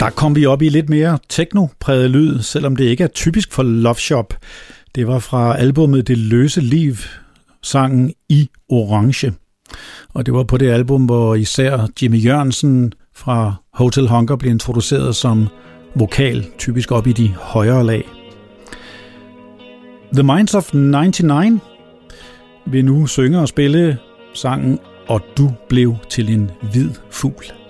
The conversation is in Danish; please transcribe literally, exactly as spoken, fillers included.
Der kom vi op i lidt mere techno-præget lyd, selvom det ikke er typisk for Love Shop. Det var fra albumet Det Løse Liv, sangen I Orange. Og det var på det album, hvor især Jimmy Jørgensen fra Hotel Hunger blev introduceret som vokal, typisk op i de højere lag. The Minds of nioghalvfems vil nu synge og spille sangen Og du blev til en hvid fugl.